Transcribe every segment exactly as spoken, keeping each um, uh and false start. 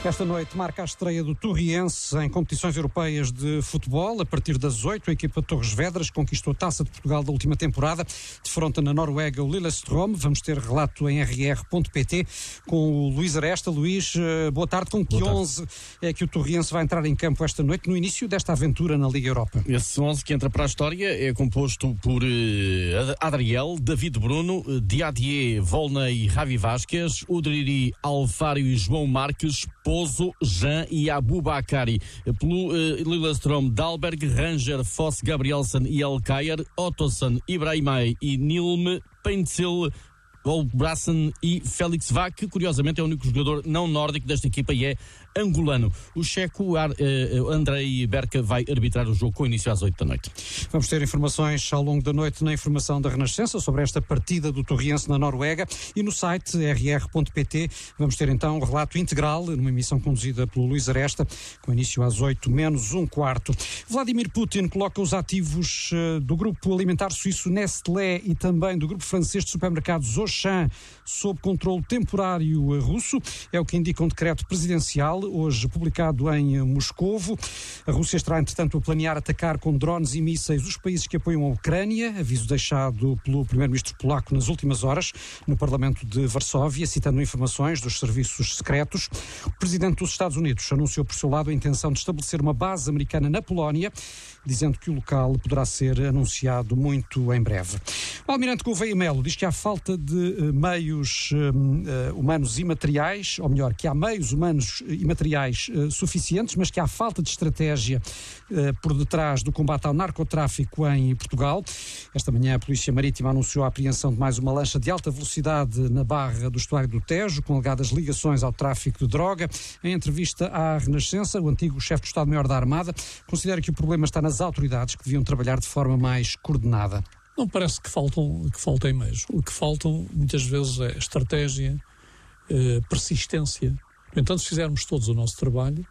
Esta noite marca a estreia do Torriense em competições europeias de futebol. A partir das oito, a equipa de Torres Vedras conquistou a Taça de Portugal da última temporada. Defronta na Noruega o Lillestrøm. Vamos ter relato em erre erre ponto pt com o Luís Aresta. Luís, boa tarde. Com que onze é que o Torriense vai entrar em campo esta noite, no início desta aventura na Liga Europa? Esse onze que entra para a história é composto por uh, Adriel, David Bruno, uh, Diadier, Volney, Javi Vázquez, Udriri, Alfário e João Marques, Pozo, Jean e Abubakari. Pelo uh, Lillestrøm, Dalberg, Ranger, Foss, Gabrielsen e Elkayer, Ottosson, Ibrahimay e Nilme, Pencil, Olbrassen e Félix Vá, que curiosamente é o único jogador não nórdico desta equipa e é angolano. O checo Ar, uh, Andrei Berka vai arbitrar o jogo com início às oito da noite. Vamos ter informações ao longo da noite na informação da Renascença sobre esta partida do Torriense na Noruega, e no site erre erre ponto pt vamos ter então o relato integral numa emissão conduzida pelo Luís Aresta, com início às oito menos um quarto. Vladimir Putin coloca os ativos uh, do grupo alimentar suíço Nestlé e também do grupo francês de supermercados Auchan sob controle temporário russo. É o que indica um decreto presidencial hoje publicado em Moscovo. A Rússia está, entretanto, a planear atacar com drones e mísseis os países que apoiam a Ucrânia, aviso deixado pelo primeiro-ministro polaco nas últimas horas no Parlamento de Varsóvia, citando informações dos serviços secretos. O presidente dos Estados Unidos anunciou por seu lado a intenção de estabelecer uma base americana na Polónia, dizendo que o local poderá ser anunciado muito em breve. O almirante Gouveia Melo diz que há falta de uh, meios uh, humanos e materiais, ou melhor, que há meios humanos e materiais uh, suficientes, mas que há falta de estratégia uh, por detrás do combate ao narcotráfico em Portugal. Esta manhã a Polícia Marítima anunciou a apreensão de mais uma lancha de alta velocidade na barra do estuário do Tejo, com alegadas ligações ao tráfico de droga. Em entrevista à Renascença, o antigo chefe do Estado-Maior da Armada considera que o problema está nas autoridades, que deviam trabalhar de forma mais coordenada. Não parece que, faltam, que faltem meios. O que faltam, muitas vezes, é estratégia, eh, persistência. No entanto, se fizermos todos o nosso trabalho,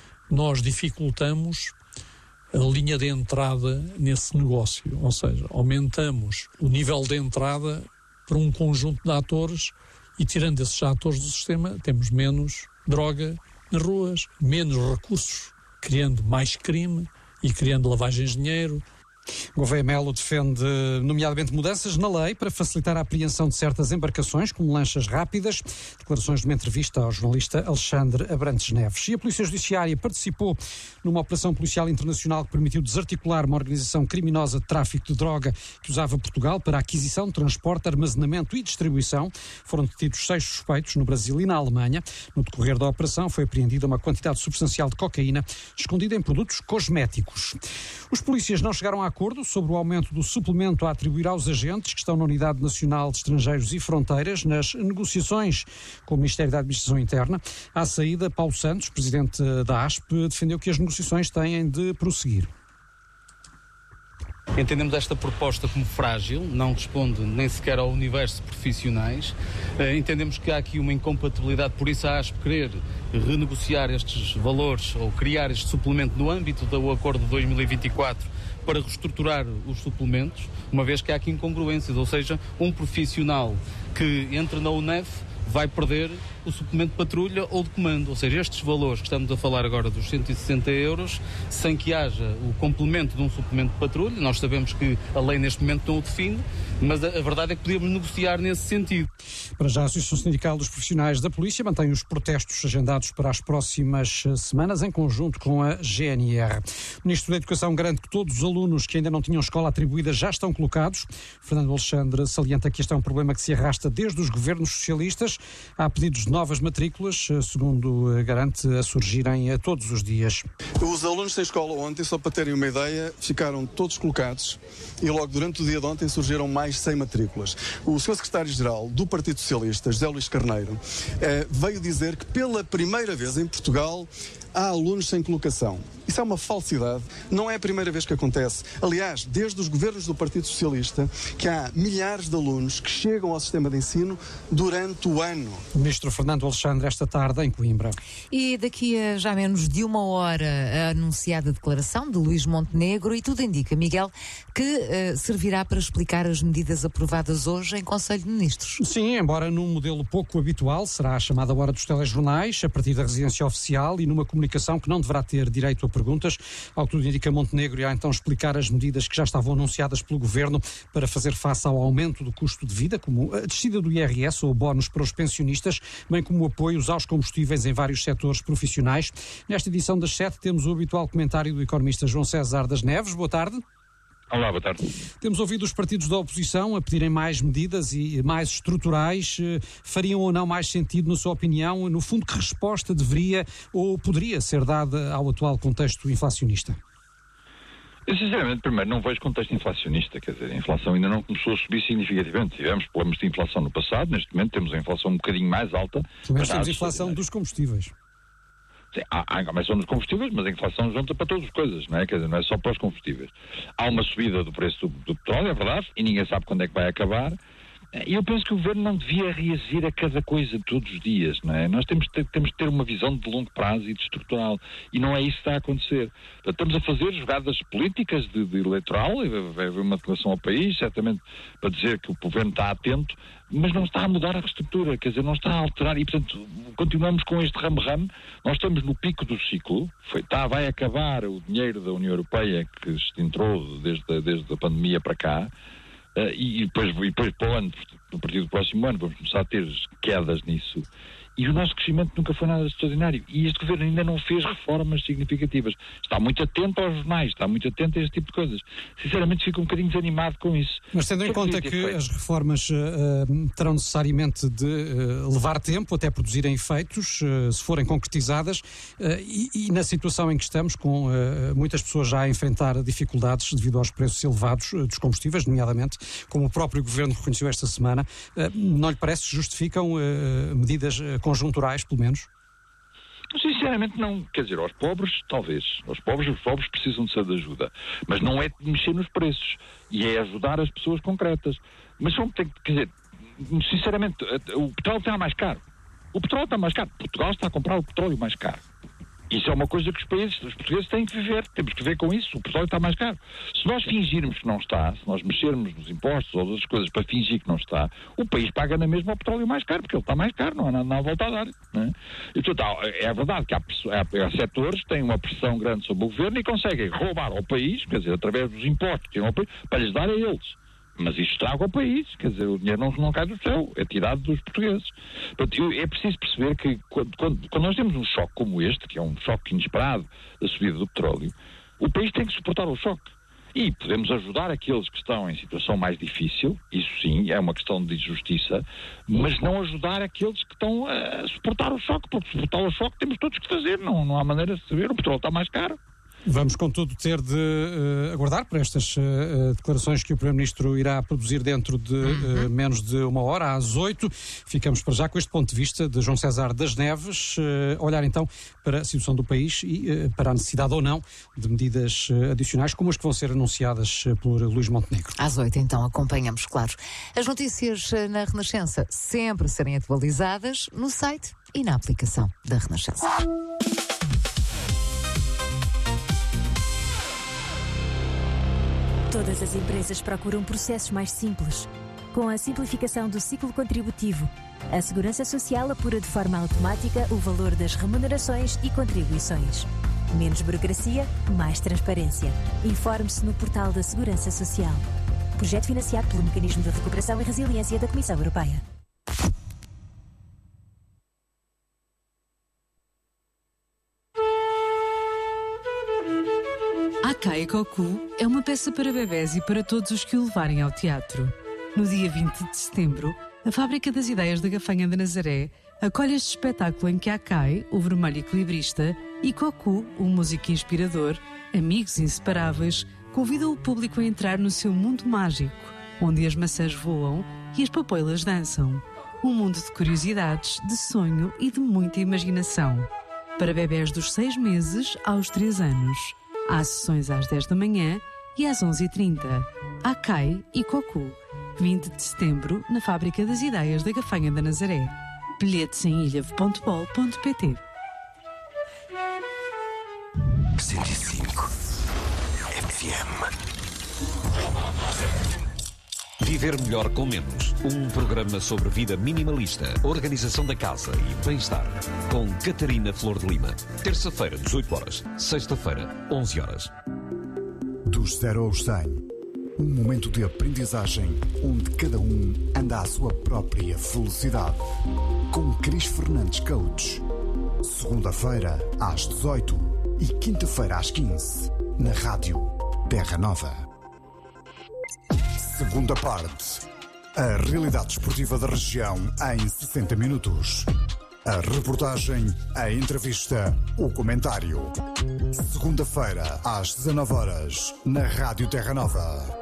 nós dificultamos a linha de entrada nesse negócio. Ou seja, aumentamos o nível de entrada para um conjunto de atores e, tirando esses atores do sistema, temos menos droga nas ruas, menos recursos, criando mais crime e criando lavagens de dinheiro. Gouveia Melo defende, nomeadamente, mudanças na lei para facilitar a apreensão de certas embarcações, como lanchas rápidas. Declarações de uma entrevista ao jornalista Alexandre Abrantes Neves. E a Polícia Judiciária participou numa operação policial internacional que permitiu desarticular uma organização criminosa de tráfico de droga que usava Portugal para aquisição, transporte, armazenamento e distribuição. Foram detidos seis suspeitos no Brasil e na Alemanha. No decorrer da operação foi apreendida uma quantidade substancial de cocaína escondida em produtos cosméticos. Os polícias não chegaram a acordo sobre o aumento do suplemento a atribuir aos agentes que estão na Unidade Nacional de Estrangeiros e Fronteiras nas negociações com o Ministério da Administração Interna. À saída, Paulo Santos, presidente da A S P, defendeu que as negociações têm de prosseguir. Entendemos esta proposta como frágil, não responde nem sequer ao universo de profissionais. Uh, entendemos que há aqui uma incompatibilidade, por isso a A S P querer renegociar estes valores ou criar este suplemento no âmbito do acordo de dois mil e vinte e quatro para reestruturar os suplementos, uma vez que há aqui incongruências, ou seja, um profissional que entra na U N E F vai perder o suplemento de patrulha ou de comando, ou seja, estes valores que estamos a falar agora dos cento e sessenta euros, sem que haja o complemento de um suplemento de patrulha. Nós sabemos que a lei neste momento não o define, mas a, a verdade é que podíamos negociar nesse sentido. Para já, a Associação Sindical dos Profissionais da Polícia mantém os protestos agendados para as próximas semanas, em conjunto com a G N R. O Ministro da Educação garante que todos os alunos que ainda não tinham escola atribuída já estão colocados. Fernando Alexandre salienta que este é um problema que se arrasta desde os governos socialistas. Há pedidos de novas matrículas, segundo garante, a surgirem a todos os dias. Os alunos sem escola ontem, só para terem uma ideia, ficaram todos colocados e logo durante o dia de ontem surgiram mais cem matrículas. O senhor secretário-geral do Partido Socialista, José Luís Carneiro, eh, veio dizer que pela primeira vez em Portugal há alunos sem colocação. Isso é uma falsidade, não é a primeira vez que acontece. Aliás, desde os governos do Partido Socialista, que há milhares de alunos que chegam ao sistema de ensino durante o ano. O ministro Fernando Alexandre esta tarde em Coimbra. E daqui a já menos de uma hora a anunciada declaração de Luís Montenegro, e tudo indica, Miguel, que uh, servirá para explicar as medidas aprovadas hoje em Conselho de Ministros. Sim, embora num modelo pouco habitual, será a chamada hora dos telejornais, a partir da residência oficial e numa comunicação que não deverá ter direito a perguntas. Ao que tudo indica, Montenegro irá então explicar as medidas que já estavam anunciadas pelo Governo para fazer face ao aumento do custo de vida, como a descida do I R S ou o bónus para os pensionistas, bem como apoios aos combustíveis em vários setores profissionais. Nesta edição das sete temos o habitual comentário do economista João César das Neves. Boa tarde. Olá, boa tarde. Temos ouvido os partidos da oposição a pedirem mais medidas e mais estruturais. Fariam ou não mais sentido, na sua opinião? No fundo, que resposta deveria ou poderia ser dada ao atual contexto inflacionista? Eu, sinceramente, primeiro, não vejo contexto inflacionista. Quer dizer, a inflação ainda não começou a subir significativamente. Tivemos problemas de inflação no passado, neste momento temos a inflação um bocadinho mais alta. Pelo menos temos a inflação dos combustíveis. Sim, há, há a inflação dos combustíveis, mas a inflação junta para todas as coisas, não é? Quer dizer, não é só para os combustíveis. Há uma subida do preço do, do petróleo, é verdade, e ninguém sabe quando é que vai acabar. E eu penso que o Governo não devia reagir a cada coisa todos os dias, não é? Nós temos, temos de ter uma visão de longo prazo e de estrutural, e não é isso que está a acontecer. Portanto, estamos a fazer jogadas políticas de, de eleitoral, vai haver uma declaração ao país, certamente para dizer que o Governo está atento, mas não está a mudar a estrutura, quer dizer, não está a alterar, e portanto continuamos com este ramo-ramo. Nós estamos no pico do ciclo, foi, tá, vai acabar o dinheiro da União Europeia que se entrou desde, desde a pandemia para cá. Uh, e, depois, e depois para o ano, a partir do próximo ano, vamos começar a ter quedas nisso. E o nosso crescimento nunca foi nada extraordinário. E este Governo ainda não fez reformas significativas. Está muito atento aos jornais, está muito atento a este tipo de coisas. Sinceramente, fico um bocadinho desanimado com isso. Mas tendo em conta que as reformas uh, terão necessariamente de uh, levar tempo até produzirem efeitos, uh, se forem concretizadas, uh, e, e na situação em que estamos, com uh, muitas pessoas já a enfrentar dificuldades devido aos preços elevados uh, dos combustíveis, nomeadamente, como o próprio Governo reconheceu esta semana, uh, não lhe parece que justificam uh, medidas uh, conjunturais, pelo menos? Sinceramente não. Quer dizer, aos pobres, talvez. Aos pobres, os pobres precisam de ser de ajuda. Mas não é de mexer nos preços. E é ajudar as pessoas concretas. Mas só tem que, quer dizer, sinceramente, o petróleo está mais caro. O petróleo está mais caro. Portugal está a comprar o petróleo mais caro. Isso é uma coisa que os países, os portugueses têm que viver. Temos que ver com isso. O petróleo está mais caro. Se nós fingirmos que não está, se nós mexermos nos impostos ou outras coisas para fingir que não está, o país paga na mesma o petróleo mais caro, porque ele está mais caro, não há nada a volta a dar. Não é? E, portanto, é verdade que há, há, há setores que têm uma pressão grande sobre o governo e conseguem roubar ao país, quer dizer, através dos impostos que tiram ao país, para lhes dar a eles. Mas isto estraga o país, quer dizer, o dinheiro não, não cai do céu, é tirado dos portugueses. Portanto, é preciso perceber que quando, quando, quando nós temos um choque como este, que é um choque inesperado da subida do petróleo, o país tem que suportar o choque. E podemos ajudar aqueles que estão em situação mais difícil, isso sim, é uma questão de justiça, mas não ajudar aqueles que estão a suportar o choque, porque suportar o choque temos todos que fazer, não, não há maneira de saber, o petróleo está mais caro. Vamos, contudo, ter de uh, aguardar por estas uh, declarações que o Primeiro-Ministro irá produzir dentro de uh, menos de uma hora, às oito. Ficamos para já com este ponto de vista de João César das Neves, uh, olhar então para a situação do país e uh, para a necessidade ou não de medidas uh, adicionais, como as que vão ser anunciadas uh, por Luís Montenegro. Às oito, então, acompanhamos, claro. As notícias uh, na Renascença sempre serem atualizadas no site e na aplicação da Renascença. Todas as empresas procuram processos mais simples. Com a simplificação do ciclo contributivo, a Segurança Social apura de forma automática o valor das remunerações e contribuições. Menos burocracia, mais transparência. Informe-se no portal da Segurança Social. Projeto financiado pelo Mecanismo de Recuperação e Resiliência da Comissão Europeia. Akai Koku é uma peça para bebés e para todos os que o levarem ao teatro. No dia vinte de setembro, a Fábrica das Ideias da Gafanha de Nazaré acolhe este espetáculo em que Akai, o vermelho equilibrista, e Koku, o músico inspirador, amigos inseparáveis, convidam o público a entrar no seu mundo mágico, onde as maçãs voam e as papoilas dançam. Um mundo de curiosidades, de sonho e de muita imaginação. Para bebés dos seis meses aos três anos. Há sessões às dez da manhã e às onze e trinta. Akai e Koku. vinte de setembro, na Fábrica das Ideias da Gafanha da Nazaré. Bilhetes em ilhavo ponto pol ponto pt. cento e cinco F M. Viver melhor com menos. Um programa sobre vida minimalista, organização da casa e bem-estar. Com Catarina Flor de Lima. Terça-feira, dezoito horas. Sexta-feira, onze horas. Dos zero aos cem. Um momento de aprendizagem onde cada um anda à sua própria velocidade. Com Cris Fernandes Coach. Segunda-feira, às dezoito e quinta-feira, às quinze. Na Rádio Terra Nova. Segunda parte. A realidade desportiva da região em sessenta minutos. A reportagem, a entrevista, o comentário. Segunda-feira, às dezenove horas, na Rádio Terra Nova.